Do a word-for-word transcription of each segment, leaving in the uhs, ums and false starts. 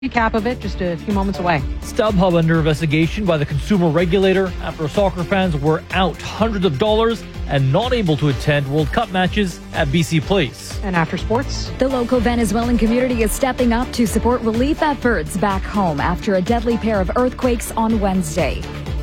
Recap of it just a few moments away. StubHub under investigation by the consumer regulator after soccer fans were out hundreds of dollars and not able to attend World Cup matches at B C Place. And after sports, the local Venezuelan community is stepping up to support relief efforts back home after a deadly pair of earthquakes on Wednesday.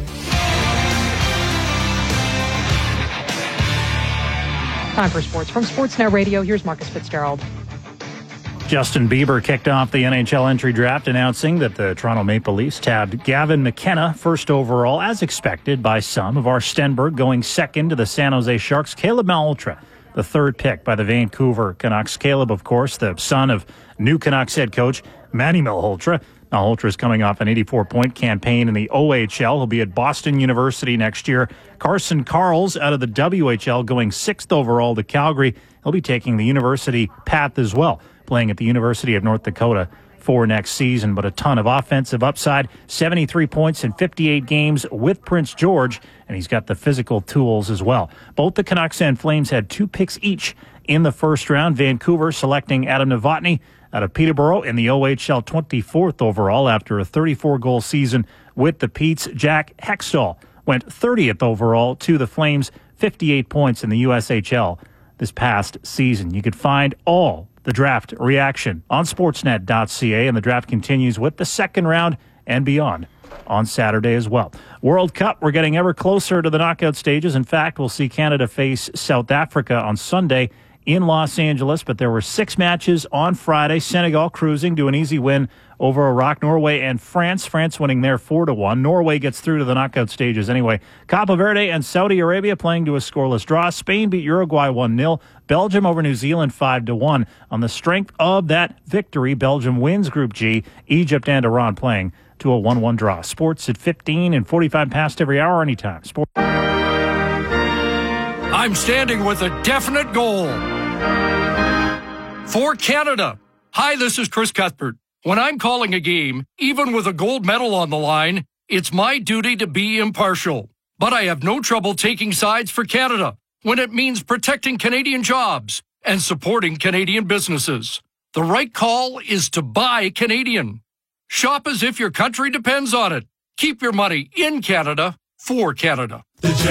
Time for sports. From Sportsnet Radio, here's Marcus Fitzgerald. Justin Bieber kicked off the N H L entry draft, announcing that the Toronto Maple Leafs tabbed Gavin McKenna first overall, as expected by some. Ivar Stenberg going second to the San Jose Sharks. Caleb Malhotra, the third pick by the Vancouver Canucks. Caleb, of course, the son of new Canucks head coach Manny Malhotra. Malhotra is coming off an eighty-four point campaign in the O H L. He'll be at Boston University next year. Carson Karls out of the W H L going sixth overall to Calgary. He'll be taking the university path as well, playing at the University of North Dakota for next season. But a ton of offensive upside, seventy-three points in fifty-eight games with Prince George, and he's got the physical tools as well. Both the Canucks and Flames had two picks each in the first round. Vancouver selecting Adam Novotny out of Peterborough in the O H L, twenty-fourth overall after a thirty-four goal season with the Petes. Jack Hextall went thirtieth overall to the Flames, fifty-eight points in the U S H L this past season. You could find all the draft reaction on sportsnet dot c a, and the draft continues with the second round and beyond on Saturday as well. World Cup, we're getting ever closer to the knockout stages. In fact, we'll see Canada face South Africa on Sunday in Los Angeles, but there were six matches on Friday. Senegal cruising to an easy win over Iraq. Norway and France. France winning there four to one. Norway gets through to the knockout stages anyway. Cape Verde and Saudi Arabia playing to a scoreless draw. Spain beat Uruguay one nil. Belgium over New Zealand five to one. On the strength of that victory, Belgium wins Group G. Egypt and Iran playing to a one one draw. Sports at fifteen and forty-five past every hour anytime. Sports. I'm standing with a definite goal. For Canada. Hi, this is Chris Cuthbert. When I'm calling a game, even with a gold medal on the line, it's my duty to be impartial. But I have no trouble taking sides for Canada when it means protecting Canadian jobs and supporting Canadian businesses. The right call is to buy Canadian. Shop as if your country depends on it. Keep your money in Canada for Canada.